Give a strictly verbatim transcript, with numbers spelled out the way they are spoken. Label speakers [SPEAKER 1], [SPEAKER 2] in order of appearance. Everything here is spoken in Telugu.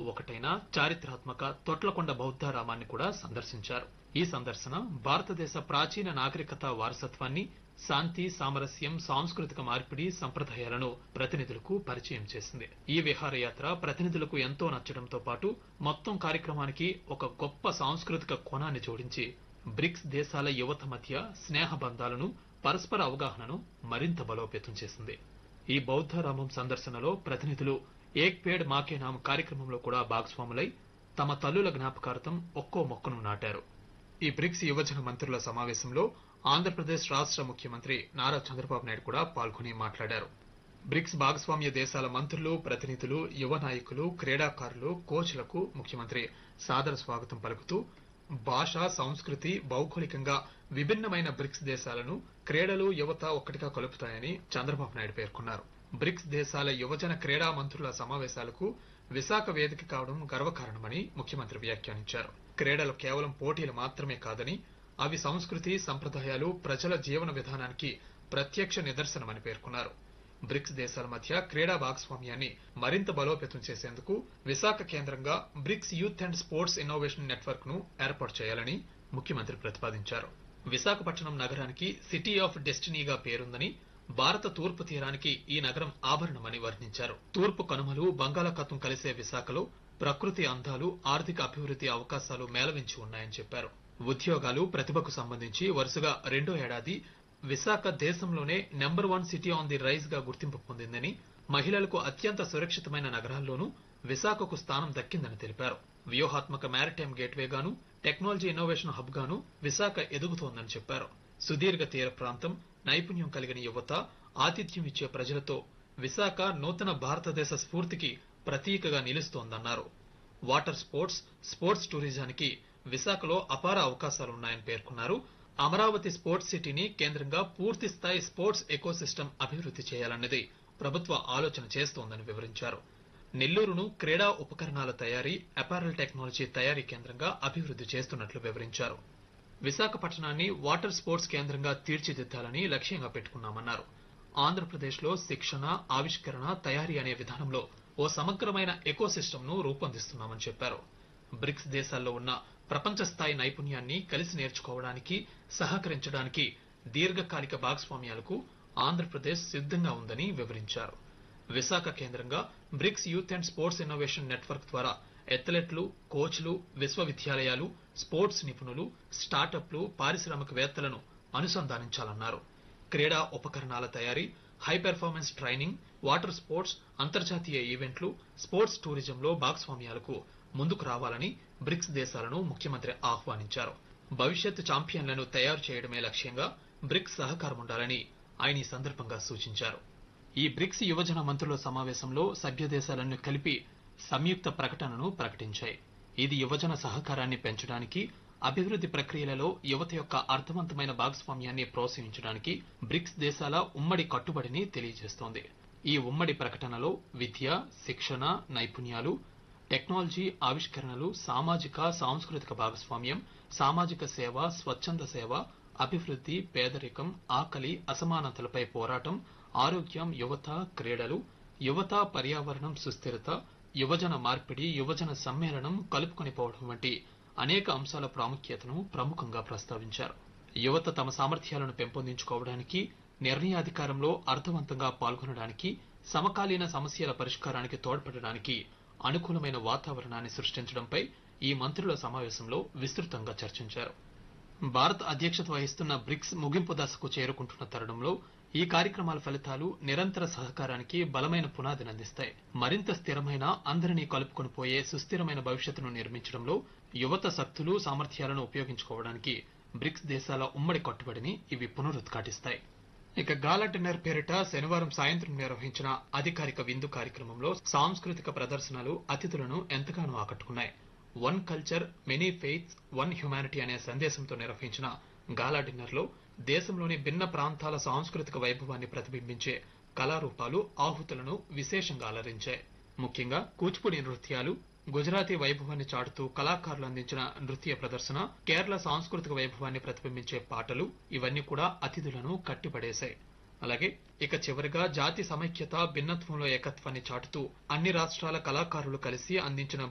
[SPEAKER 1] ఒకటైన చారిత్రాత్మక తొట్లకొండ బౌద్ధారామాన్ని కూడా సందర్శించారు. ఈ సందర్శన భారతదేశ ప్రాచీన నాగరికత వారసత్వాన్ని, శాంతి, సామరస్యం, సాంస్కృతిక మార్పిడి, సంప్రదాయాలను ప్రతినిధులకు పరిచయం చేసింది. ఈ విహారయాత్ర ప్రతినిధులకు ఎంతో నచ్చడంతో పాటు మొత్తం కార్యక్రమానికి ఒక గొప్ప సాంస్కృతిక కోణాన్ని జోడించి బ్రిక్స్ దేశాల యువత మధ్య స్నేహ బంధాలను, పరస్పర అవగాహనను మరింత బలోపేతం చేసింది. ఈ బౌద్ధారామం సందర్శనలో ప్రతినిధులు ఏక్ పేడ్ మాకే నామ్ కార్యక్రమంలో కూడా భాగస్వాములై తమ తల్లుల జ్ఞాపకార్థం ఒక్కో మొక్కను నాటారు. ఈ బ్రిక్స్ యువజన మంత్రుల సమావేశంలో ఆంధ్రప్రదేశ్ రాష్ట్ర ముఖ్యమంత్రి నారా చంద్రబాబు నాయుడు కూడా పాల్గొని మాట్లాడారు. బ్రిక్స్ భాగస్వామ్య దేశాల మంత్రులు, ప్రతినిధులు, యువ నాయకులు, క్రీడాకారులు, కోచ్లకు ముఖ్యమంత్రి సాదర స్వాగతం పలుకుతూ భాష, సంస్కృతి, భౌగోళికంగా విభిన్నమైన బ్రిక్స్ దేశాలను క్రీడలు, యువత ఒక్కటిగా కలుపుతాయని చంద్రబాబు నాయుడు పేర్కొన్నారు. బ్రిక్స్ దేశాల యువజన క్రీడా మంత్రుల సమావేశాలకు విశాఖ వేదిక కావడం గర్వకారణమని ముఖ్యమంత్రి వ్యాఖ్యానించారు. క్రీడలు కేవలం పోటీలు మాత్రమే కాదని అవి సంస్కృతి, సంప్రదాయాలు, ప్రజల జీవన విధానానికి ప్రత్యక్ష నిదర్శనమని పేర్కొన్నారు. బ్రిక్స్ దేశాల మధ్య క్రీడా భాగస్వామ్యాన్ని మరింత బలోపేతం చేసేందుకు విశాఖ కేంద్రంగా bricks youth and sports innovation network ను ఏర్పాటు చేయాలని ముఖ్యమంత్రి ప్రతిపాదించారు. విశాఖపట్నం నగరానికి సిటీ ఆఫ్ డెస్టినీగా పేరుందని, భారత తూర్పు తీరానికి ఈ నగరం ఆభరణమని వర్ణించారు. తూర్పు కనుమలు, బంగాళాఖాతం కలిసే విశాఖలో ప్రకృతి అందాలు, ఆర్థిక అభివృద్ధి అవకాశాలు మేళవించి ఉన్నాయని చెప్పారు. ఉద్యోగాలు, ప్రతిభకు సంబంధించి వరుసగా రెండో ఏడాది విశాఖ దేశంలోనే number one city on the rise గా గుర్తింపు పొందిందని, మహిళలకు అత్యంత సురక్షితమైన నగరాల్లోనూ విశాఖకు స్థానం దక్కిందని తెలిపారు. వ్యూహాత్మక మ్యారిటైమ్ గేట్వేగాను, టెక్నాలజీ ఇన్నోవేషన్ హబ్ గాను విశాఖ ఎదుగుతోందని చెప్పారు. సుదీర్ఘ తీర ప్రాంతం, నైపుణ్యం కలిగిన యువత, ఆతిథ్యం ఇచ్చే ప్రజలతో విశాఖ నూతన భారతదేశ స్ఫూర్తికి ప్రతీకగా నిలుస్తోందన్నారు. వాటర్ స్పోర్ట్స్, స్పోర్ట్స్ టూరిజానికి విశాఖలో అపార అవకాశాలున్నాయని పేర్కొన్నారు. అమరావతి స్పోర్ట్స్ సిటీని కేంద్రంగా పూర్తి స్థాయి స్పోర్ట్స్ ఎకోసిస్టమ్ అభివృద్ధి చేయాలన్నది ప్రభుత్వ ఆలోచన చేస్తోందని వివరించారు. నెల్లూరును క్రీడా ఉపకరణాల తయారీ, అపారల్ టెక్నాలజీ తయారీ కేంద్రంగా అభివృద్ధి చేస్తున్నట్లు వివరించారు. విశాఖపట్నాన్ని వాటర్ స్పోర్ట్స్ కేంద్రంగా తీర్చిదిద్దాలని లక్ష్యంగా పెట్టుకున్నామన్నారు. ఆంధ్రప్రదేశ్ లో శిక్షణ, ఆవిష్కరణ, తయారీ అనే విధానంలో ఓ సమగ్రమైన ఎకోసిస్టమ్ ను రూపొందిస్తున్నామని చెప్పారు. బ్రిక్స్ దేశాల్లో ఉన్న ప్రపంచ స్థాయి నైపుణ్యాన్ని కలిసి నేర్చుకోవడానికి, సహకరించడానికి దీర్ఘకాలిక భాగస్వామ్యాలకు ఆంధ్రప్రదేశ్ సిద్ధంగా ఉందని వివరించారు. విశాఖ కేంద్రంగా bricks youth and sports innovation network ద్వారా అథ్లెట్లు, కోచ్లు, విశ్వవిద్యాలయాలు, స్పోర్ట్స్ నిపుణులు, స్టార్టప్లు, పారిశ్రామికవేత్తలను అనుసంధానించాలన్నారు. క్రీడా ఉపకరణాల తయారీ, high performance training, water sports, అంతర్జాతీయ ఈవెంట్లు, స్పోర్ట్స్ టూరిజంలో భాగస్వామ్యాలకు ముందుకు రావాలని బ్రిక్స్ దేశాలను ముఖ్యమంత్రి ఆహ్వానించారు. భవిష్యత్ ఛాంపియన్లను తయారు చేయడమే లక్ష్యంగా బ్రిక్స్ సహకారం ఉండాలని ఆయన ఈ సందర్భంగా సూచించారు. ఈ బ్రిక్స్ యువజన మంత్రుల సమావేశంలో సభ్య దేశాలన్నీ కలిపి సంయుక్త ప్రకటనను ప్రకటించాయి. ఇది యువజన సహకారాన్ని పెంచడానికి, అభివృద్ధి ప్రక్రియలలో యువత యొక్క అర్థవంతమైన భాగస్వామ్యాన్ని ప్రోత్సహించడానికి బ్రిక్స్ దేశాల ఉమ్మడి కట్టుబడిని తెలియజేస్తోంది. ఈ ఉమ్మడి ప్రకటనలో విద్య, శిక్షణ, నైపుణ్యాలు, టెక్నాలజీ, ఆవిష్కరణలు, సామాజిక, సాంస్కృతిక భాగస్వామ్యం, సామాజిక సేవ, స్వచ్ఛంద సేవ, అభివృద్ధి, పేదరికం, ఆకలి, అసమానతలపై పోరాటం, ఆరోగ్యం, యువత, క్రీడలు, యువత, పర్యావరణం, సుస్థిరత, యువజన మార్పిడి, యువజన సమ్మేళనం, కలుపుకొని పోవడం వంటి అనేక అంశాల ప్రాముఖ్యతను ప్రముఖంగా ప్రస్తావించారు. యువత తమ సామర్థ్యాలను పెంపొందించుకోవడానికి, నిర్ణయాధికారంలో అర్థవంతంగా పాల్గొనడానికి, సమకాలీన సమస్యల పరిష్కారానికి తోడ్పడడానికి అనుకూలమైన వాతావరణాన్ని సృష్టించడంపై ఈ మంత్రుల సమావేశంలో విస్తృతంగా చర్చించారు. భారత్ అధ్యక్షత వహిస్తున్న బ్రిక్స్ ముగింపు దశకు చేరుకుంటున్న తరుణంలో ఈ కార్యక్రమాల ఫలితాలు నిరంతర సహకారానికి బలమైన పునాదిని అందిస్తాయి. మరింత స్థిరమైన, అందరినీ కలుపుకొని పోయే సుస్థిరమైన భవిష్యత్తును నిర్మించడంలో యువత శక్తులు, సామర్థ్యాలను ఉపయోగించుకోవడానికి బ్రిక్స్ దేశాల ఉమ్మడి కట్టుబడిని ఇవి పునరుద్ఘాటిస్తాయి. ఇక గాలా డిన్నర్ పేరిట శనివారం సాయంత్రం నిర్వహించిన అధికారిక విందు కార్యక్రమంలో సాంస్కృతిక ప్రదర్శనలు అతిథులను ఎంతగానో ఆకట్టుకున్నాయి. One culture, many faiths, one humanity అనే సందేశంతో నిర్వహించిన గాలా డిన్నర్ లో దేశంలోని భిన్న ప్రాంతాల సాంస్కృతిక వైభవాన్ని ప్రతిబింబించే కళారూపాలు, ఆహుతులను విశేషంగా అలరించాయి. ముఖ్యంగా కూచిపూడి నృత్యాలు, గుజరాతీ వైభవాన్ని చాటుతూ కళాకారులు అందించిన నృత్య ప్రదర్శన, కేరళ సాంస్కృతిక వైభవాన్ని ప్రతిబింబించే పాటలు ఇవన్నీ కూడా అతిథులను కట్టిపడేశాయి. అలాగే ఇక చివరిగా జాతి సమైక్యత, భిన్నత్వంలో ఏకత్వాన్ని చాటుతూ అన్ని రాష్ట్రాల కళాకారులు కలిసి అందించిన